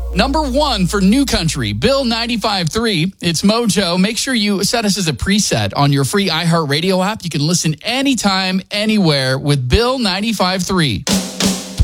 Number 1 for New Country, Bill 95.3. It's Mojo. Make sure you set us as a preset on your free iHeartRadio app. You can listen anytime, anywhere with Bill 95.3.